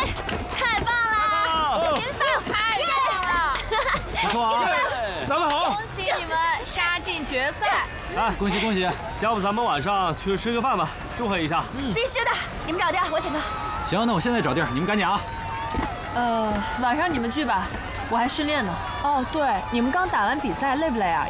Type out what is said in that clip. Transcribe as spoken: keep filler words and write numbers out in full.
太棒了！林峰，太棒了！ 不错啊， 打得好！ 恭喜你们杀进决赛！ 哎，恭喜恭喜！ 要不咱们晚上去吃个饭吧，祝贺一下。 嗯，必须的。你们找地儿，我请客。 行，那我现在找地儿，你们赶紧啊。 呃，晚上你们聚吧，我还训练呢。 哦，对，你们刚打完比赛，累不累啊？